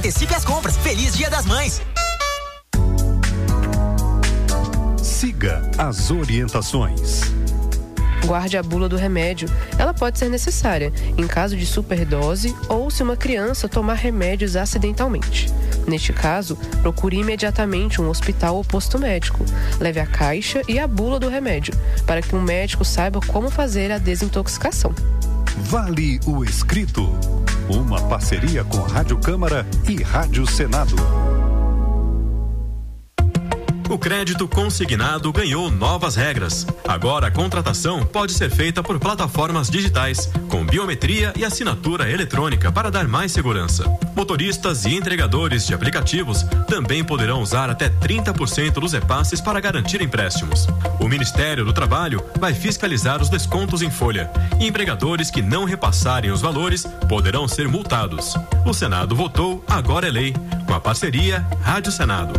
Antecipe as compras. Feliz Dia das Mães. Siga as orientações. Guarde a bula do remédio. Ela pode ser necessária em caso de superdose ou se uma criança tomar remédios acidentalmente. Neste caso, procure imediatamente um hospital ou posto médico. Leve a caixa e a bula do remédio, para que um médico saiba como fazer a desintoxicação. Vale o Escrito. Uma parceria com Rádio Câmara e Rádio Senado. O crédito consignado ganhou novas regras. Agora a contratação pode ser feita por plataformas digitais, com biometria e assinatura eletrônica para dar mais segurança. Motoristas e entregadores de aplicativos também poderão usar até 30% dos repasses para garantir empréstimos. O Ministério do Trabalho vai fiscalizar os descontos em folha. E empregadores que não repassarem os valores poderão ser multados. O Senado votou, agora é lei. Com a parceria Rádio Senado.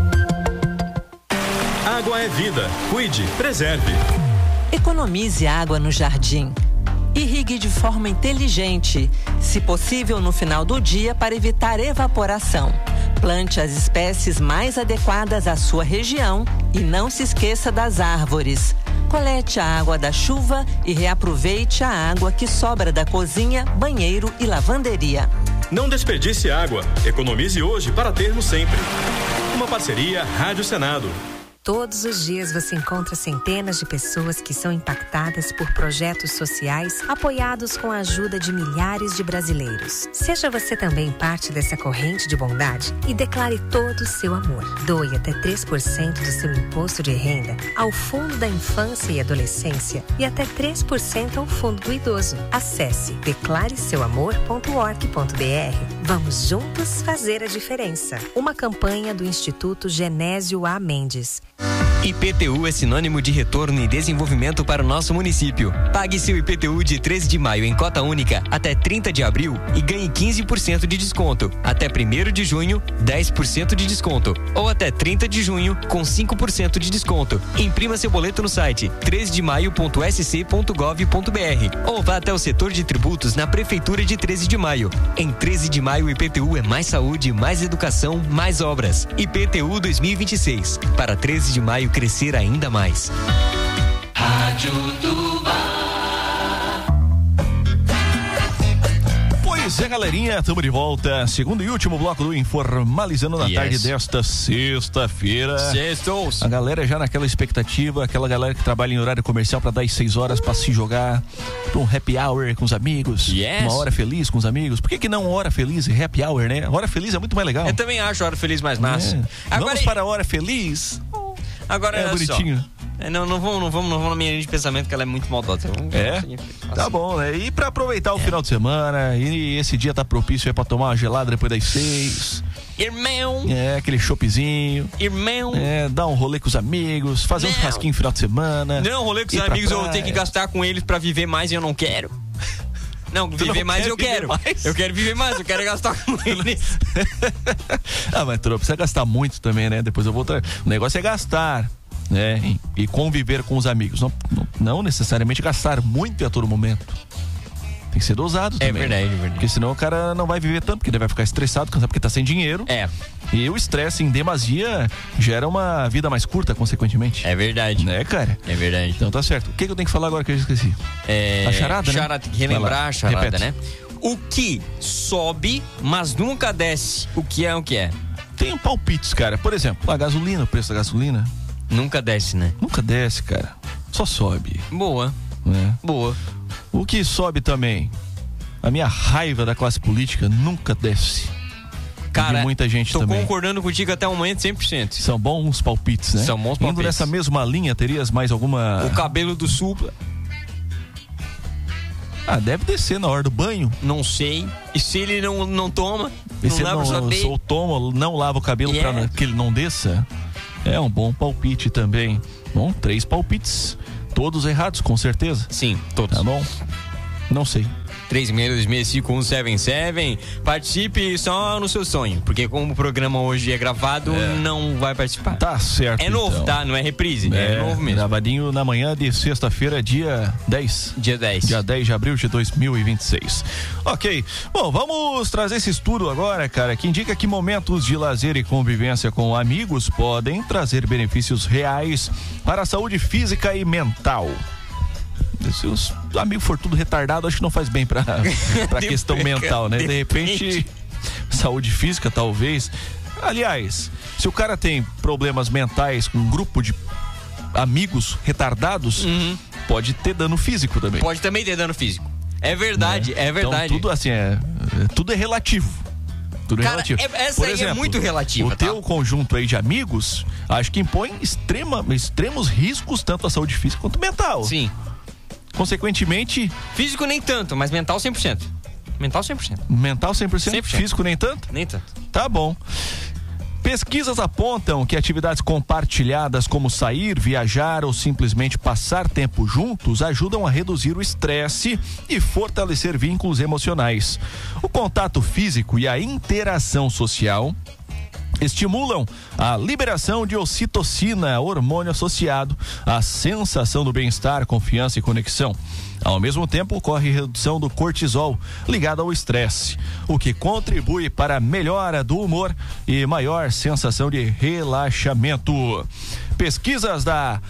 Água é vida. Cuide, preserve. Economize água no jardim. Irrigue de forma inteligente, se possível no final do dia para evitar evaporação. Plante as espécies mais adequadas à sua região e não se esqueça das árvores. Colete a água da chuva e reaproveite a água que sobra da cozinha, banheiro e lavanderia. Não desperdice água. Economize hoje para termos sempre. Uma parceria Rádio Senado. Todos os dias você encontra centenas de pessoas que são impactadas por projetos sociais apoiados com a ajuda de milhares de brasileiros. Seja você também parte dessa corrente de bondade e declare todo o seu amor. Doe até 3% do seu imposto de renda ao Fundo da Infância e Adolescência e até 3% ao Fundo do Idoso. Acesse declareseuamor.org.br. Vamos juntos fazer a diferença. Uma campanha do Instituto Genésio A. Mendes. IPTU é sinônimo de retorno e desenvolvimento para o nosso município. Pague seu IPTU de 13 de maio em cota única até 30 de abril e ganhe 15% de desconto. Até 1º de junho, 10% de desconto. Ou até 30 de junho, com 5% de desconto. Imprima seu boleto no site 13demaio.sc.gov.br ou vá até o setor de tributos na Prefeitura de 13 de Maio. Em 13 de maio, o IPTU é mais saúde, mais educação, mais obras. IPTU 2026. Para 13 de maio crescer ainda mais. Rádio Tubá. Pois é, galerinha, estamos de volta. Segundo e último bloco do Informalizando na tarde desta sexta-feira. Sextou. A galera já naquela expectativa, aquela galera que trabalha em horário comercial para dar as 6 horas para se jogar pra um happy hour com os amigos. Uma hora feliz com os amigos. Por que não hora feliz e happy hour, né? A hora feliz é muito mais legal. Eu também acho a hora feliz mais massa. Agora, vamos para a hora feliz. Agora é bonitinho. Não vamos na minha linha de pensamento, que ela é muito maldosa. Tá bom, né? E pra aproveitar o final de semana, e esse dia tá propício aí pra tomar uma gelada depois das 6. Irmão. Aquele choppzinho. Irmão. Dar um rolê com os amigos, fazer um churrasquinho no final de semana. Não, rolê com os amigos eu tenho que gastar com eles pra viver mais e eu não quero. Não, viver mais eu quero. Eu quero viver mais, eu quero gastar com eles. Mas tu não precisa gastar muito também, né? Depois eu vou... O negócio é gastar, né? E conviver com os amigos. Não necessariamente gastar muito a todo momento. Tem que ser dosado também. É verdade. Porque senão o cara não vai viver tanto, porque ele vai ficar estressado, cansado, porque tá sem dinheiro. E o estresse em demasia gera uma vida mais curta, consequentemente. É verdade. Né, cara? É verdade. Então tá certo. O que eu tenho que falar agora que eu já esqueci? A charada, né? Charada, tem que relembrar a charada, repete. né? O que sobe, mas nunca desce. O que é? Tem palpites, cara. Por exemplo, a gasolina, o preço da gasolina. Nunca desce, né? Nunca desce, cara. Só sobe. Boa. Né? Boa. O que sobe também, a minha raiva da classe política nunca desce. Cara, de muita gente tô também. concordando contigo até o momento 100%. São bons palpites, né? São bons palpites. Indo nessa mesma linha, terias mais alguma... O cabelo do Supla. Deve descer na hora do banho. Não sei. E se ele não toma? E se ele não lava o cabelo pra que ele não desça? É um bom palpite também. Bom, 3 palpites. Todos errados, com certeza. Sim, todos. Tá bom? Não sei. 36265177. Participe só no seu sonho, porque como o programa hoje é gravado, não vai participar. Tá certo. É novo, então. Tá? Não é reprise, é novo mesmo. Gravadinho na manhã de sexta-feira, dia 10. Dia 10. Dia 10 de abril de 2026. Ok. Bom, vamos trazer esse estudo agora, cara, que indica que momentos de lazer e convivência com amigos podem trazer benefícios reais para a saúde física e mental. Se os amigos for tudo retardado, acho que não faz bem pra questão mental, né? De repente, saúde física, talvez. Aliás, se o cara tem problemas mentais com um grupo de amigos retardados, pode ter dano físico também. Pode também ter dano físico. É verdade, é verdade. Então, tudo assim, tudo é relativo. Tudo cara, relativo. Essa aí é muito relativa. O teu conjunto aí de amigos, acho que impõe extremos riscos, tanto à saúde física quanto mental. Sim. Consequentemente... Físico nem tanto, mas mental 100%. Mental 100%. Mental 100%? Físico nem tanto? Nem tanto. Tá bom. Pesquisas apontam que atividades compartilhadas como sair, viajar ou simplesmente passar tempo juntos ajudam a reduzir o estresse e fortalecer vínculos emocionais. O contato físico e a interação social estimulam a liberação de ocitocina, hormônio associado à sensação do bem-estar, confiança e conexão. Ao mesmo tempo, ocorre redução do cortisol ligado ao estresse, o que contribui para a melhora do humor e maior sensação de relaxamento. Pesquisas da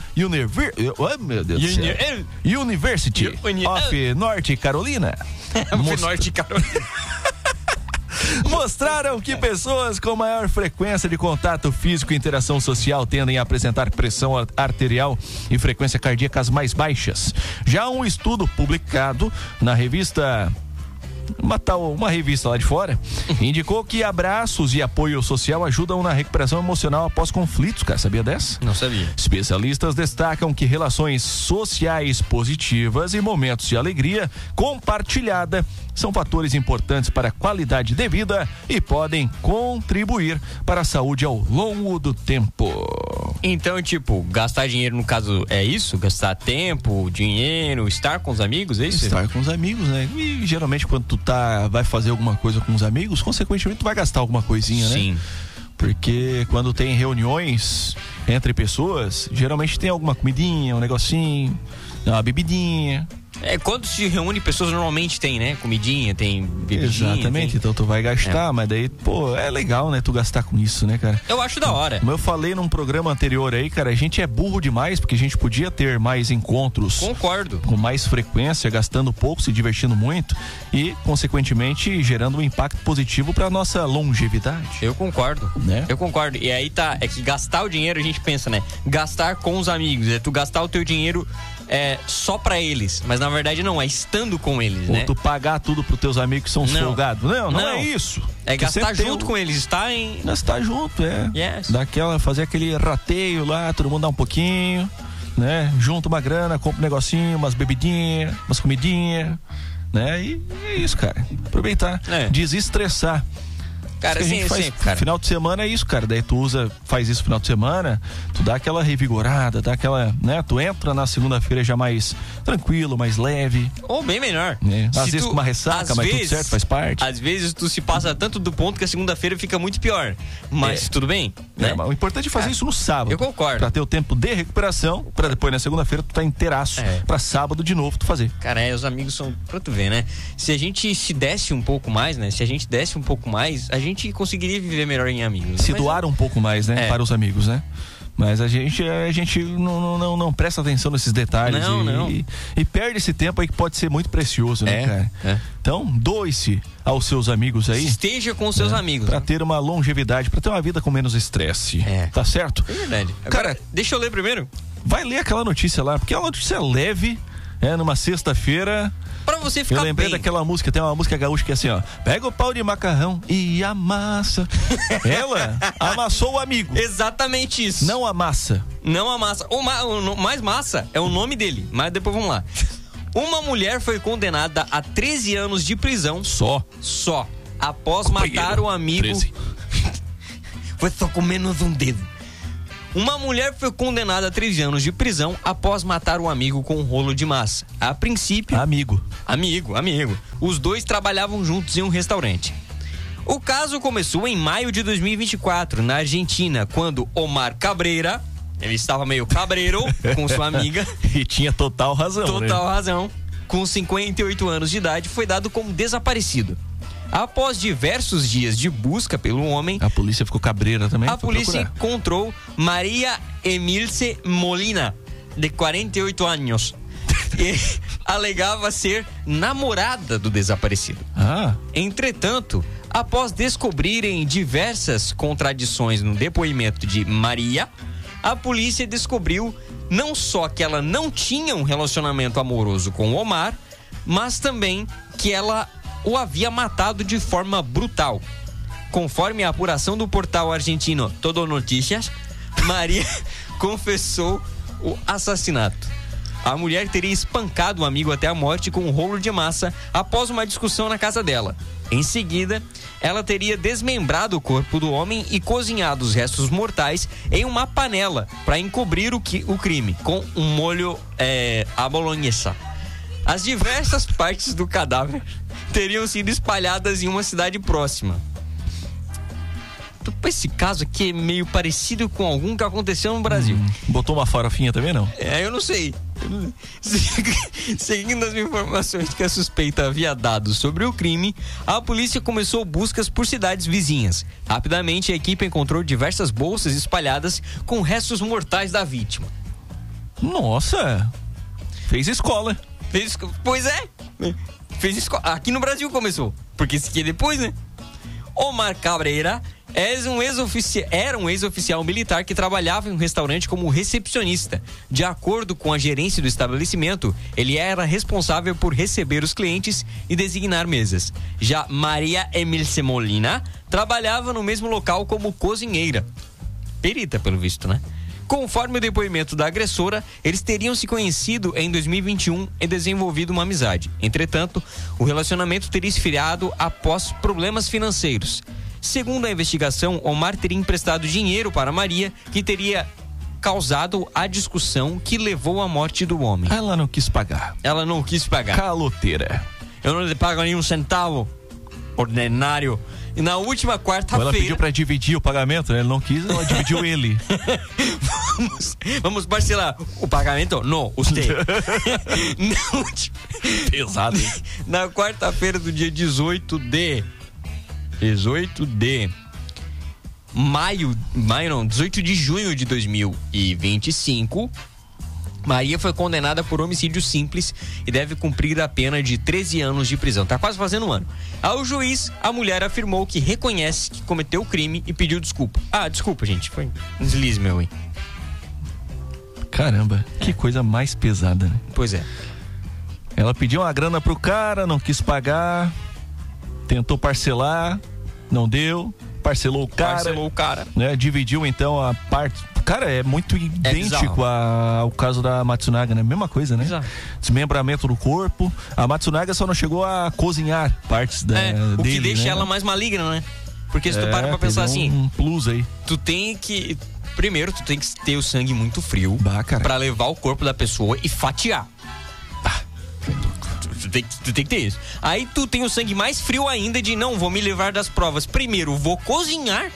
University of North Carolina Norte Carolina mostraram que pessoas com maior frequência de contato físico e interação social tendem a apresentar pressão arterial e frequência cardíacas mais baixas. Já um estudo publicado na revista... Uma revista lá de fora indicou que abraços e apoio social ajudam na recuperação emocional após conflitos, cara, sabia dessa? Não sabia. Especialistas destacam que relações sociais positivas e momentos de alegria compartilhada são fatores importantes para a qualidade de vida e podem contribuir para a saúde ao longo do tempo. Então, tipo, gastar dinheiro no caso é isso? Gastar tempo, dinheiro, estar com os amigos, é isso? Estar com os amigos, né? E geralmente quando tu vai fazer alguma coisa com os amigos, consequentemente tu vai gastar alguma coisinha, né? Sim. Porque quando tem reuniões entre pessoas, geralmente tem alguma comidinha, um negocinho, uma bebidinha. Quando se reúne pessoas, normalmente tem, né? Comidinha, tem bebidinha. Exatamente, então tu vai gastar, mas daí, pô, é legal, né? Tu gastar com isso, né, cara? Eu acho da hora. Como eu falei num programa anterior aí, cara, a gente é burro demais, porque a gente podia ter mais encontros. Concordo. Com mais frequência, gastando pouco, se divertindo muito e, consequentemente, gerando um impacto positivo pra nossa longevidade. Eu concordo, né? Eu concordo. E aí é que gastar o dinheiro, a gente pensa, né? Gastar com os amigos, é tu gastar o teu dinheiro só pra eles, mas na verdade não, é estando com eles, né? Ou tu pagar tudo pros teus amigos que são os folgados. Não é isso. É gastar junto com eles, estar junto, Yes. Fazer aquele rateio lá, todo mundo dá um pouquinho, né? Junta uma grana, compra um negocinho, umas bebidinhas, umas comidinhas, né? E é isso, cara. Aproveitar, desestressar. Cara, sim, cara. Final de semana é isso, cara. Daí tu faz isso no final de semana, tu dá aquela revigorada, dá aquela, né? Tu entra na segunda-feira já mais tranquilo, mais leve. Ou bem melhor. Às vezes com uma ressaca, mas tudo certo, faz parte. Às vezes tu se passa tanto do ponto que a segunda-feira fica muito pior. Mas tudo bem, né? Mas o importante é fazer isso no sábado. Eu concordo. Pra ter o tempo de recuperação, pra depois na segunda-feira tu tá inteiraço. Pra sábado de novo tu fazer. Cara, os amigos são, pra tu ver, né? Se a gente se desse um pouco mais, né? Se a gente desse um pouco mais, a gente conseguiria viver melhor em amigos. Se doar um pouco mais, né? Para os amigos, né? Mas a gente não presta atenção nesses detalhes e perde esse tempo aí que pode ser muito precioso, né, cara? Então, doe-se aos seus amigos aí. Esteja com os seus amigos. Pra ter uma longevidade, pra ter uma vida com menos estresse. Tá certo? É verdade. Agora, cara, deixa eu ler primeiro. Vai ler aquela notícia lá, porque é uma notícia leve, numa sexta-feira. Pra você ficar bem. Eu lembrei daquela música, tem uma música gaúcha que é assim, ó. Pega o pau de macarrão e amassa. Ela amassou o amigo. Exatamente isso. Não amassa. Não amassa. O mais massa é o nome dele, mas depois vamos lá. Uma mulher foi condenada a 13 anos de prisão. Só. Após matar o amigo. 13. Foi só com menos um dedo. Uma mulher foi condenada a 3 anos de prisão após matar um amigo com um rolo de massa. A princípio... Amigo. Os dois trabalhavam juntos em um restaurante. O caso começou em maio de 2024, na Argentina, quando Omar Cabreira, ele estava meio cabreiro com sua amiga. E tinha total razão. Total razão. Com 58 anos de idade, foi dado como desaparecido. Após diversos dias de busca pelo homem... A polícia ficou cabreira também? A polícia encontrou Maria Emilce Molina, de 48 anos. E alegava ser namorada do desaparecido. Entretanto, após descobrirem diversas contradições no depoimento de Maria, a polícia descobriu não só que ela não tinha um relacionamento amoroso com Omar, mas também que ela o havia matado de forma brutal. Conforme a apuração do portal argentino Todo Noticias, Maria confessou o assassinato. A mulher teria espancado o amigo até a morte com um rolo de massa após uma discussão na casa dela. Em seguida, ela teria desmembrado o corpo do homem e cozinhado os restos mortais em uma panela para encobrir o crime com um molho à bolonhesa. As diversas partes do cadáver teriam sido espalhadas em uma cidade próxima. Esse caso aqui é meio parecido com algum que aconteceu no Brasil. Botou uma farofinha também, não? Eu não sei. Seguindo as informações que a suspeita havia dado sobre o crime, a polícia começou buscas por cidades vizinhas. Rapidamente, a equipe encontrou diversas bolsas espalhadas com restos mortais da vítima. Nossa! Fez escola. Pois é. Fez escola. Aqui no Brasil começou. Porque isso aqui é depois, né? Omar Cabreira era um ex-oficial militar que trabalhava em um restaurante como recepcionista. De acordo com a gerência do estabelecimento, ele era responsável por receber os clientes e designar mesas. Já Maria Emilce Molina trabalhava no mesmo local como cozinheira. Perita, pelo visto, né? Conforme o depoimento da agressora, eles teriam se conhecido em 2021 e desenvolvido uma amizade. Entretanto, o relacionamento teria esfriado após problemas financeiros. Segundo a investigação, Omar teria emprestado dinheiro para Maria, que teria causado a discussão que levou à morte do homem. Ela não quis pagar. Caloteira. Eu não lhe pago nenhum centavo, ordinário. E na última quarta-feira... Ela pediu pra dividir o pagamento, né? Ele não quis, ela dividiu ele. Vamos parcelar o pagamento? Não, você. Pesado, hein? Na quarta-feira do dia 18 de junho de 2025, Maria foi condenada por homicídio simples e deve cumprir a pena de 13 anos de prisão. Tá quase fazendo um ano. Ao juiz, a mulher afirmou que reconhece que cometeu o crime e pediu desculpa. Desculpa, gente. Foi um deslize meu, hein? Caramba, que coisa mais pesada, né? Pois é. Ela pediu uma grana pro cara, não quis pagar, tentou parcelar, não deu, parcelou o cara. Né? Dividiu então a parte... Cara, é muito idêntico ao caso da Matsunaga, né? Mesma coisa, né? Exato. Desmembramento do corpo. A Matsunaga só não chegou a cozinhar partes dele, o que deixa, né, ela mais maligna, né? Porque se tu para pra pensar assim... um plus aí. Primeiro, tu tem que ter o sangue muito frio pra levar o corpo da pessoa e fatiar. Tu tem que ter isso. Aí tu tem o sangue mais frio ainda de não, vou me livrar das provas. Primeiro, vou cozinhar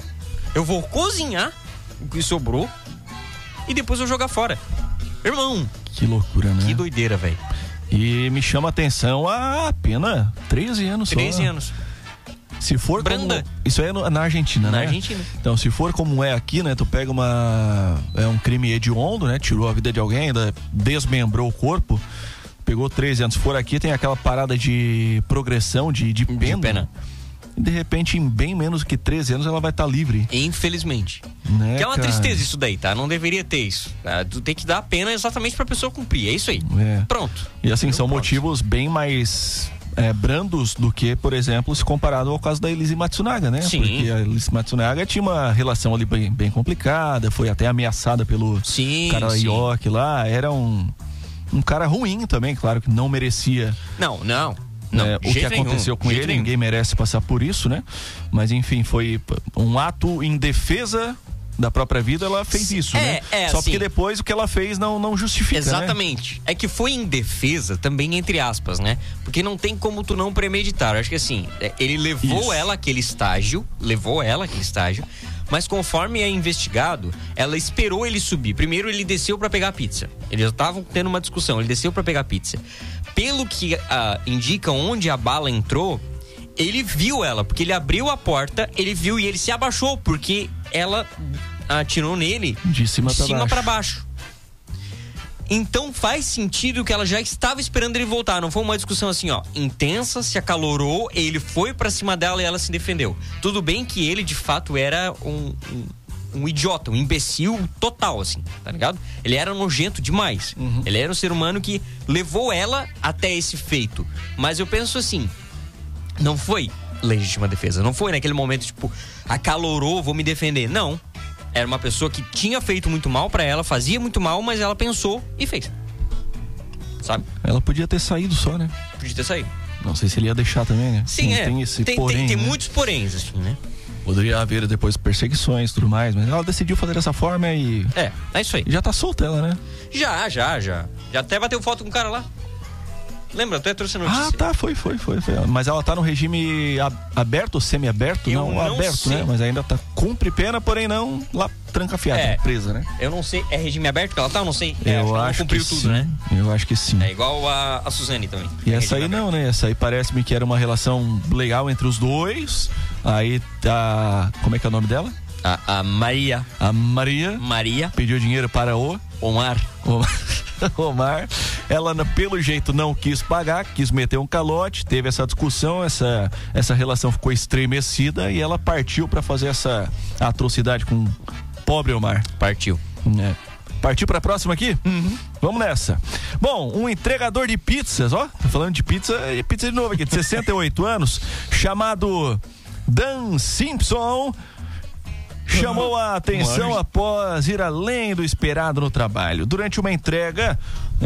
o que sobrou e depois eu jogar fora. Irmão, que loucura, né? Que doideira, velho. E me chama a atenção a pena 13 anos. 13 anos. Se for Branda. Isso é na Argentina, né? Na Argentina. Então, se for como é aqui, né? Tu pega um crime hediondo, né? Tirou a vida de alguém, ainda desmembrou o corpo, pegou 13 anos. Se for aqui, tem aquela parada de progressão de pena. De repente, em bem menos que 13 anos, ela vai estar livre. Infelizmente. Né, que é uma tristeza isso daí, tá? Não deveria ter isso. Tá? Tu tem que dar a pena exatamente pra pessoa cumprir. É isso aí. Pronto. E assim, são motivos bem mais brandos do que, por exemplo, se comparado ao caso da Elise Matsunaga, né? Sim. Porque a Elise Matsunaga tinha uma relação ali bem complicada, foi até ameaçada pelo cara Ioki lá. Era um cara ruim também, claro que não merecia. Não. O que aconteceu com ele, ninguém merece passar por isso, né? Mas enfim, foi um ato em defesa da própria vida, ela fez isso, né? Só assim, porque depois o que ela fez não justifica, exatamente. Né? É que foi em defesa também, entre aspas, né? Porque não tem como tu não premeditar. Eu acho que assim, ele levou ela àquele estágio, mas conforme é investigado, ela esperou ele subir. Primeiro ele desceu pra pegar a pizza. Eles estavam tendo uma discussão, ele desceu pra pegar a pizza. Pelo que indica onde a bala entrou, ele viu ela, porque ele abriu a porta, ele viu e ele se abaixou, porque ela atirou nele de cima pra baixo. Então faz sentido que ela já estava esperando ele voltar. Não foi uma discussão assim, ó, intensa, se acalorou, ele foi pra cima dela e ela se defendeu. Tudo bem que ele, de fato, era um idiota, um imbecil total, assim, tá ligado? Ele era nojento demais. Ele era um ser humano que levou ela até esse feito. Mas eu penso assim, não foi legítima defesa. Não foi naquele momento, tipo, acalorou, vou me defender. Não. Era uma pessoa que tinha feito muito mal pra ela, fazia muito mal, mas ela pensou e fez. Sabe? Ela podia ter saído só, né? Podia ter saído. Não sei se ele ia deixar também, né? Sim, tem esse porém, tem né? muitos poréns, assim, né? Poderia haver depois perseguições e tudo mais, mas ela decidiu fazer dessa forma e... É isso aí. Já tá solta ela, né? Já. Já até bateu foto com o cara lá. Lembra? Até trouxe a notícia. Ah, tá, foi. Mas ela tá no regime aberto ou semi-aberto? Não aberto, sei. Né? Mas ainda tá, cumpre pena, porém não lá trancafiada, presa, né? Eu não sei, é regime aberto que ela tá? Eu não sei. Eu acho que tudo, sim, né? Eu acho que sim. É igual a Suzane também. E essa aí não, né? Essa aí parece-me que era uma relação legal entre os dois. Aí tá... Como é que é o nome dela? A Maria. A Maria. Pediu dinheiro para o... Omar. Ela pelo jeito não quis pagar, quis meter um calote, teve essa discussão, essa relação ficou estremecida e ela partiu pra fazer essa atrocidade com o pobre Omar. Partiu. Partiu pra próxima aqui? Vamos nessa. Bom, um entregador de pizzas, ó, tô falando de pizza de novo aqui, de 68 anos, chamado Dan Simpson, chamou a atenção após ir além do esperado no trabalho. Durante uma entrega,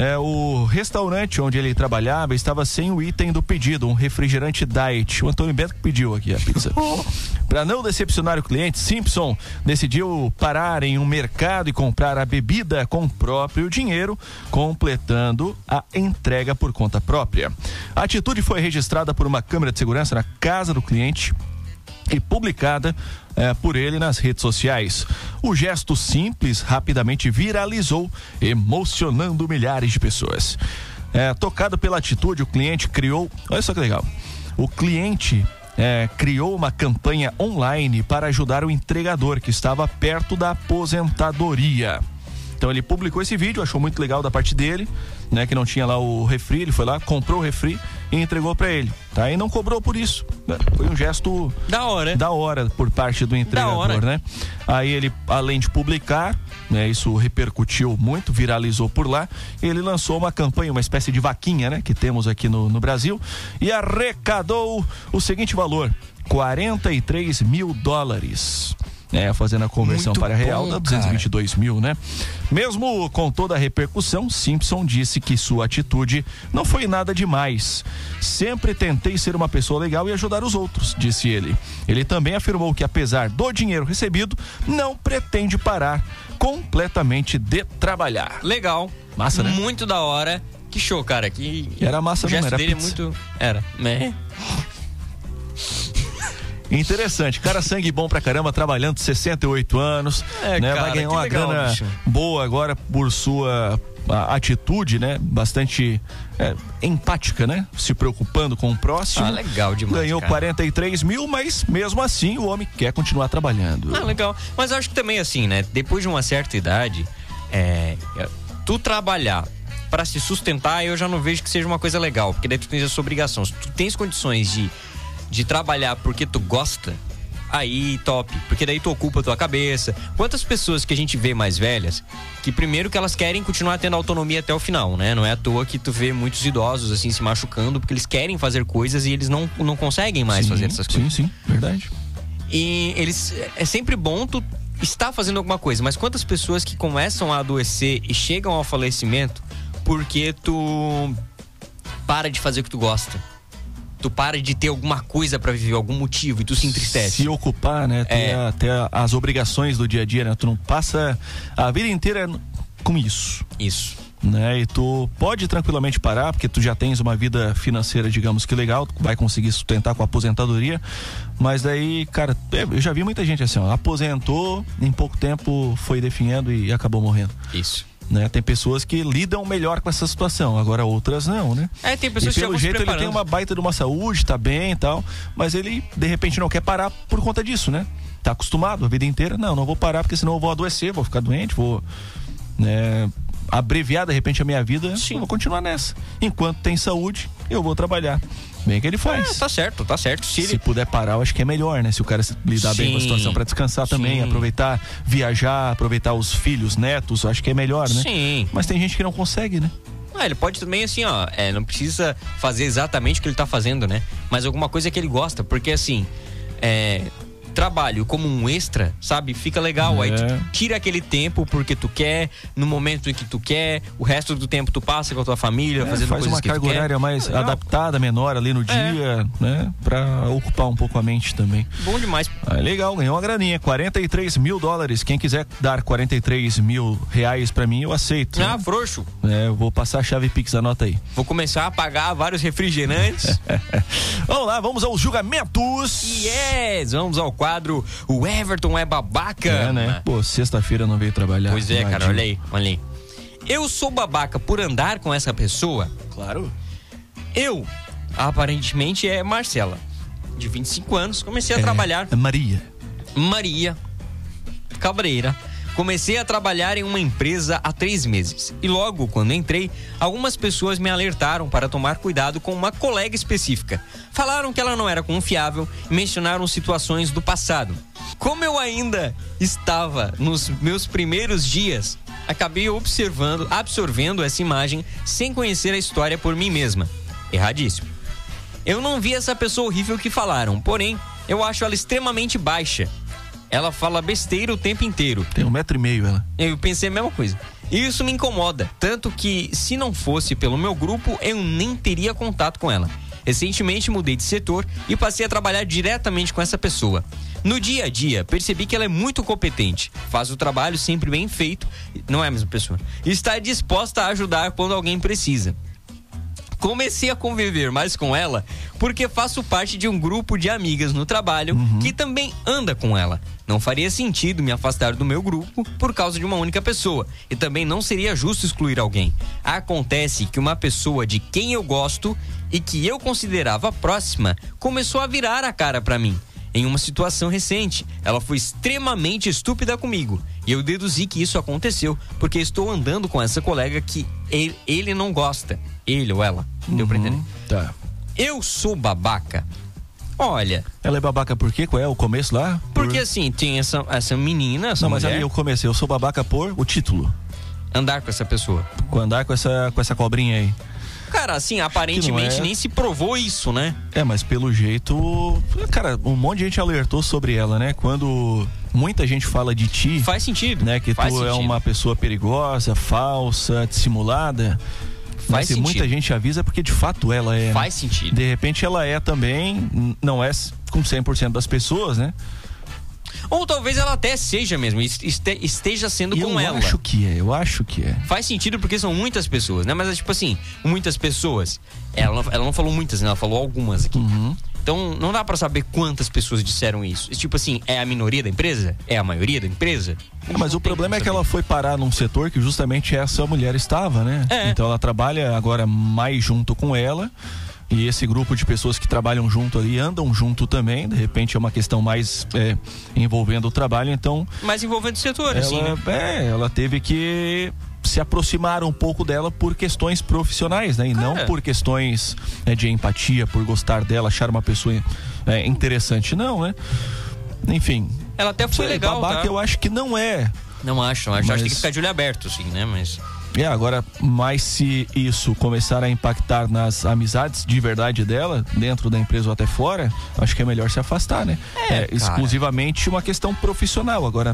o restaurante onde ele trabalhava estava sem o item do pedido, um refrigerante diet. O Antônio Beto que pediu aqui a pizza. Para não decepcionar o cliente, Simpson decidiu parar em um mercado e comprar a bebida com o próprio dinheiro, completando a entrega por conta própria. A atitude foi registrada por uma câmera de segurança na casa do cliente e publicada por ele nas redes sociais. O gesto simples rapidamente viralizou, emocionando milhares de pessoas. Tocado pela atitude, o cliente criou... Olha só que legal. O cliente criou uma campanha online para ajudar o entregador que estava perto da aposentadoria. Então ele publicou esse vídeo, achou muito legal da parte dele, né? Que não tinha lá o refri, ele foi lá, comprou o refri e entregou pra ele, tá? E não cobrou por isso, né? Foi um gesto da hora por parte do entregador, né? Aí ele, além de publicar, né? Isso repercutiu muito, viralizou por lá, ele lançou uma campanha, uma espécie de vaquinha, né? Que temos aqui no Brasil, e arrecadou o seguinte valor, $43 mil. Fazendo a conversão muito para real, dá 222 mil, né? Mesmo com toda a repercussão, Simpson disse que sua atitude não foi nada demais. Sempre tentei ser uma pessoa legal e ajudar os outros, disse ele. Ele também afirmou que, apesar do dinheiro recebido, não pretende parar completamente de trabalhar. Legal. Massa, né? Muito da hora. Que show, cara. Era massa, o gesto era dele pizza. É muito... Era. Interessante, cara, sangue bom pra caramba, trabalhando 68 anos, né? Cara, vai ganhar uma legal, grana bicho. boa agora por sua atitude, né? Bastante empática, né? Se preocupando com o próximo. Legal demais. Ganhou 43 mil, mas mesmo assim o homem quer continuar trabalhando. Legal. Mas acho que também assim, né? Depois de uma certa idade, tu trabalhar pra se sustentar, eu já não vejo que seja uma coisa legal, porque daí tu tens essa obrigação. Se tu tens condições de trabalhar porque tu gosta, aí top, porque daí tu ocupa a tua cabeça. Quantas pessoas que a gente vê mais velhas, que primeiro que elas querem continuar tendo autonomia até o final, né? Não é à toa que tu vê muitos idosos assim se machucando, porque eles querem fazer coisas e eles não conseguem mais fazer essas coisas. Sim, verdade. E é sempre bom tu estar fazendo alguma coisa, mas quantas pessoas que começam a adoecer e chegam ao falecimento porque tu para de fazer o que tu gosta? Tu para de ter alguma coisa pra viver, algum motivo, e tu se entristece. Se ocupar, né? Ter as obrigações do dia a dia, né? Tu não passa a vida inteira com isso. Isso. Né? E tu pode tranquilamente parar, porque tu já tens uma vida financeira, digamos que legal, tu vai conseguir sustentar com a aposentadoria, mas daí, cara, eu já vi muita gente assim, ó, aposentou, em pouco tempo foi definhando e acabou morrendo. Isso. Né? Tem pessoas que lidam melhor com essa situação, agora outras não, né? Tem pessoas e pelo jeito ele tem uma baita de uma saúde, tá bem e tal, mas ele de repente não quer parar por conta disso, né? Tá acostumado a vida inteira, não vou parar porque senão eu vou adoecer, vou ficar doente, vou, né, abreviar de repente a minha vida. Sim. Eu vou continuar nessa. Enquanto tem saúde, eu vou trabalhar. Bem que ele faz. Tá certo. Se puder parar, eu acho que é melhor, né? Se o cara lidar bem com a situação pra descansar também, aproveitar, viajar, aproveitar os filhos, netos, eu acho que é melhor, né? Sim. Mas tem gente que não consegue, né? Ele pode também, assim, ó, não precisa fazer exatamente o que ele tá fazendo, né? Mas alguma coisa que ele gosta, porque assim, trabalho como um extra, sabe? Fica legal. Aí tu tira aquele tempo porque tu quer, no momento em que tu quer, o resto do tempo tu passa com a tua família, fazendo faz coisas uma carga horária mais adaptada, menor ali no dia, né? Pra ocupar um pouco a mente também. Bom demais. Legal, ganhou uma graninha, $43 mil. Quem quiser dar $43 mil pra mim, eu aceito. Frouxo. Eu vou passar a chave Pix, anota aí. Vou começar a pagar vários refrigerantes. Vamos lá, vamos aos julgamentos. Yes, vamos ao quadro O Everton é babaca. Né? Pô, sexta-feira não veio trabalhar. Pois cara, olha aí. Eu sou babaca por andar com essa pessoa? Claro. Eu, aparentemente, é Marcela, de 25 anos, comecei a trabalhar. Maria Cabreira. Comecei a trabalhar em uma empresa há 3 meses. E logo, quando entrei, algumas pessoas me alertaram para tomar cuidado com uma colega específica. Falaram que ela não era confiável e mencionaram situações do passado. Como eu ainda estava nos meus primeiros dias, acabei absorvendo essa imagem sem conhecer a história por mim mesma. Erradíssimo. Eu não vi essa pessoa horrível que falaram, porém, eu acho ela extremamente baixa. Ela fala besteira o tempo inteiro. Tem 1,5 m ela. Eu pensei a mesma coisa. E isso me incomoda, tanto que se não fosse pelo meu grupo, eu nem teria contato com ela. Recentemente mudei de setor e passei a trabalhar diretamente com essa pessoa. No dia a dia, percebi que ela é muito competente, faz o trabalho sempre bem feito, não é a mesma pessoa, e está disposta a ajudar quando alguém precisa. Comecei a conviver mais com ela porque faço parte de um grupo de amigas no trabalho que também anda com ela. Não faria sentido me afastar do meu grupo por causa de uma única pessoa. E também não seria justo excluir alguém. Acontece que uma pessoa de quem eu gosto e que eu considerava próxima começou a virar a cara pra mim. Em uma situação recente, ela foi extremamente estúpida comigo. E eu deduzi que isso aconteceu porque estou andando com essa colega que ele não gosta. Ele ou ela. Deu pra entender? Tá. Eu sou babaca. Olha. Ela é babaca por quê? Qual é o começo lá? Porque assim, tem essa menina, essa mulher. Mas ali eu comecei. Eu sou babaca por o título. Andar com essa pessoa. Andar com essa cobrinha aí. Cara, assim, aparentemente nem se provou isso, né? Mas pelo jeito, cara, um monte de gente alertou sobre ela, né? Quando muita gente fala de ti, faz sentido, né? Que tu é uma pessoa perigosa, falsa, dissimulada. Faz sentido. Muita gente avisa porque de fato ela é. Faz sentido. De repente ela é também, não é com 100% das pessoas, né? Ou talvez ela até seja mesmo, esteja sendo com ela. Eu acho que é. Faz sentido porque são muitas pessoas, né? Mas é tipo assim, muitas pessoas. Ela não falou muitas, né? Ela falou algumas aqui. Então não dá pra saber quantas pessoas disseram isso. Tipo assim, é a minoria da empresa? É a maioria da empresa? Mas o problema é que ela foi parar num setor que justamente essa mulher estava, né? Então ela trabalha agora mais junto com ela. E esse grupo de pessoas que trabalham junto ali, andam junto também, de repente é uma questão mais envolvendo o trabalho, então... Mais envolvendo o setor, ela, assim, né? Ela teve que se aproximar um pouco dela por questões profissionais, né? E não por questões de empatia, por gostar dela, achar uma pessoa interessante, não, né? Enfim... Ela até foi legal, babaca, tá? eu acho que não é. Não acho que tem que ficar de olho aberto, assim, né? Mas... Agora, mas se isso começar a impactar nas amizades de verdade dela, dentro da empresa ou até fora, acho que é melhor se afastar, né? Exclusivamente uma questão profissional. Agora,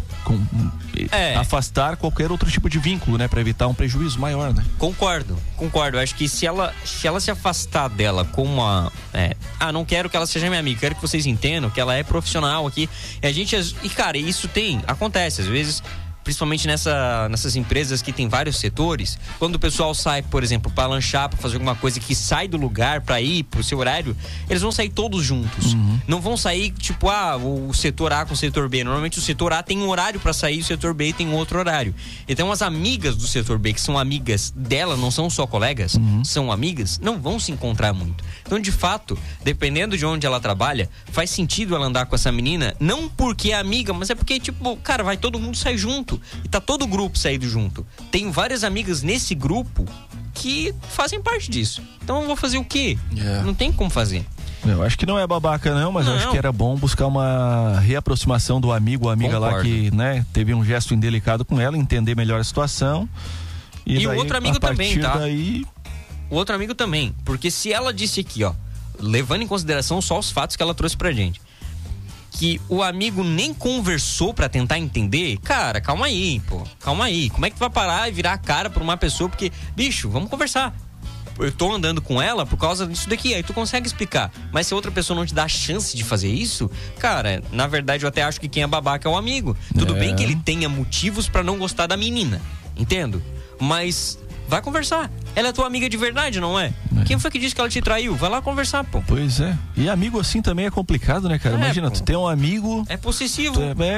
afastar qualquer outro tipo de vínculo, né? Pra evitar um prejuízo maior, né? Concordo. Acho que se ela se afastar dela com uma... não quero que ela seja minha amiga, quero que vocês entendam que ela é profissional aqui. E, cara, isso acontece, às vezes... Principalmente nessas empresas que tem vários setores, quando o pessoal sai, por exemplo, para lanchar, para fazer alguma coisa que sai do lugar para ir pro seu horário, eles vão sair todos juntos. Não vão sair tipo, o setor A com o setor B. Normalmente o setor A tem um horário para sair, o setor B tem um outro horário. Então as amigas do setor B, que são amigas dela, não são só colegas, são amigas, não vão se encontrar muito. Então, de fato, dependendo de onde ela trabalha, faz sentido ela andar com essa menina, não porque é amiga, mas é porque, tipo, cara, vai todo mundo sair junto. E tá todo o grupo saído junto. Tenho várias amigas nesse grupo que fazem parte disso. Então eu vou fazer o quê? Não tem como fazer. Eu acho que não é babaca não, mas eu acho que era bom buscar uma reaproximação do amigo ou amiga. Concordo. Lá que, né, teve um gesto indelicado com ela, entender melhor a situação. E daí, o outro amigo também, tá? Daí... O outro amigo também. Porque se ela disse aqui, levando em consideração só os fatos que ela trouxe pra gente, que o amigo nem conversou pra tentar entender, cara, calma aí, pô. Calma aí. Como é que tu vai parar e virar a cara pra uma pessoa? Porque, bicho, vamos conversar. Eu tô andando com ela por causa disso daqui. Aí tu consegue explicar. Mas se outra pessoa não te dá a chance de fazer isso, cara, na verdade eu até acho que quem é babaca é o amigo. Tudo bem que ele tenha motivos pra não gostar da menina. Entendo? Mas... vai conversar. Ela é tua amiga de verdade, não é? Quem foi que disse que ela te traiu? Vai lá conversar, pô. Pois é. E amigo assim também é complicado, né, cara? Imagina, tu tem um amigo... É possessivo.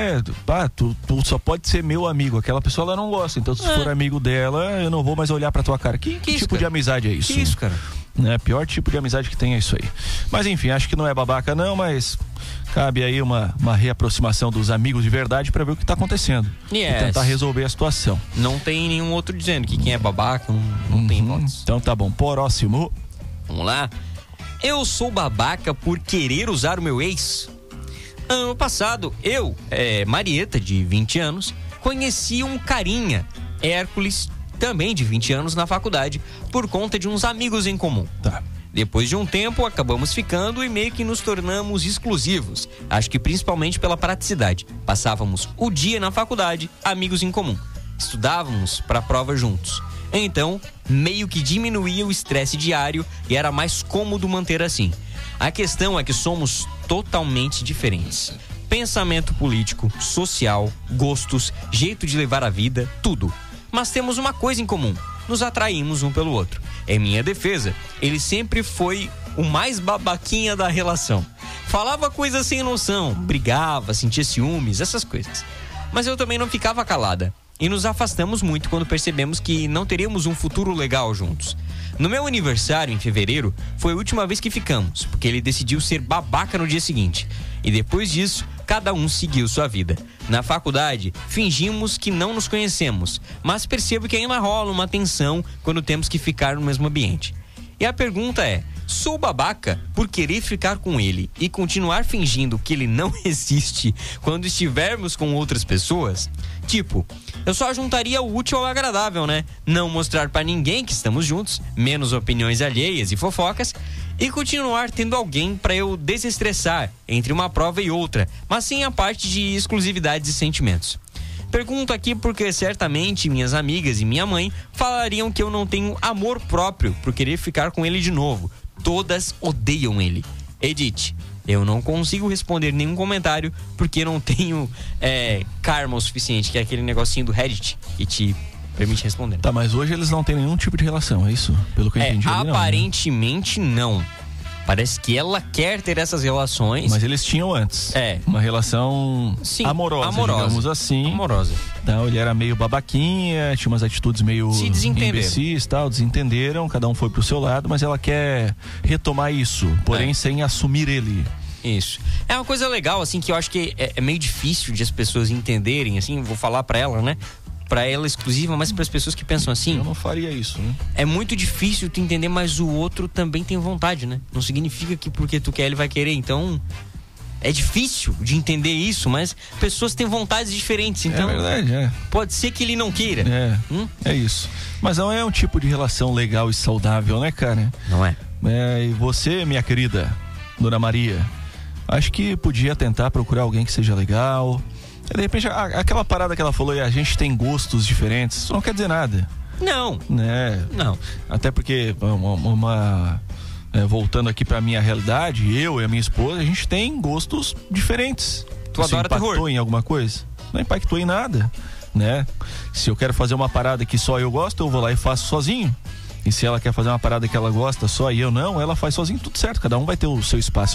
Tu só pode ser meu amigo. Aquela pessoa, ela não gosta. Então, se for amigo dela, eu não vou mais olhar pra tua cara. Que tipo de amizade é isso? Que isso, cara? Pior tipo de amizade que tem é isso aí. Mas enfim, acho que não é babaca não, mas cabe aí uma reaproximação dos amigos de verdade pra ver o que tá acontecendo. E tentar resolver a situação. Não tem nenhum outro dizendo que quem é babaca não tem votos. Então tá bom, próximo. Vamos lá. Eu sou babaca por querer usar o meu ex. Ano passado, eu, Marieta, de 20 anos, conheci um carinha, Hércules, também de 20 anos, na faculdade, por conta de uns amigos em comum. Tá. Depois de um tempo, acabamos ficando e meio que nos tornamos exclusivos. Acho que principalmente pela praticidade. Passávamos o dia na faculdade, amigos em comum. Estudávamos para a prova juntos. Então, meio que diminuía o estresse diário e era mais cômodo manter assim. A questão é que somos totalmente diferentes. Pensamento político, social, gostos, jeito de levar a vida, tudo. Mas temos uma coisa em comum: nos atraímos um pelo outro. Em minha defesa, ele sempre foi o mais babaquinha da relação. Falava coisas sem noção, brigava, sentia ciúmes, essas coisas. Mas eu também não ficava calada. E nos afastamos muito quando percebemos que não teríamos um futuro legal juntos. No meu aniversário, em fevereiro, foi a última vez que ficamos, porque ele decidiu ser babaca no dia seguinte. E depois disso, cada um seguiu sua vida. Na faculdade, fingimos que não nos conhecemos, mas percebo que ainda rola uma tensão quando temos que ficar no mesmo ambiente. E a pergunta é: sou babaca por querer ficar com ele e continuar fingindo que ele não existe quando estivermos com outras pessoas? Tipo, eu só juntaria o útil ao agradável, né? Não mostrar pra ninguém que estamos juntos, menos opiniões alheias e fofocas, e continuar tendo alguém pra eu desestressar entre uma prova e outra, mas sem a parte de exclusividades e sentimentos. Pergunto aqui porque certamente minhas amigas e minha mãe falariam que eu não tenho amor próprio por querer ficar com ele de novo. Todas odeiam ele. Edith, eu não consigo responder nenhum comentário porque não tenho karma o suficiente, que é aquele negocinho do Reddit que te permite responder. Tá, mas hoje eles não têm nenhum tipo de relação, é isso? Pelo que eu entendi. Aparentemente não. Parece que ela quer ter essas relações. Mas eles tinham antes. Uma relação amorosa, digamos assim. Amorosa. Então ele era meio babaquinha, tinha umas atitudes meio imbecis, tal, desentenderam, cada um foi pro seu lado, mas ela quer retomar isso, porém sem assumir ele. Isso. É uma coisa legal, assim, que eu acho que é meio difícil de as pessoas entenderem, assim, vou falar pra ela, né? Pra ela exclusiva, mas para as pessoas que pensam assim. Eu não faria isso, né? É muito difícil tu entender, mas o outro também tem vontade, né? Não significa que porque tu quer ele vai querer, então É difícil de entender isso, mas pessoas têm vontades diferentes, então... É verdade, Pode ser que ele não queira. É isso. Mas não é um tipo de relação legal e saudável, né, cara? Não é. E você, minha querida Dona Maria, acho que podia tentar procurar alguém que seja legal. De repente, aquela parada que ela falou, a gente tem gostos diferentes, isso não quer dizer nada. Não. Não. Até porque, voltando aqui pra minha realidade, eu e a minha esposa, a gente tem gostos diferentes. Tu adora terror? Impactou em alguma coisa? Não impactou em nada, né? Se eu quero fazer uma parada que só eu gosto, eu vou lá e faço sozinho. E se ela quer fazer uma parada que ela gosta só e eu não, ela faz sozinho, tudo certo. Cada um vai ter o seu espaço.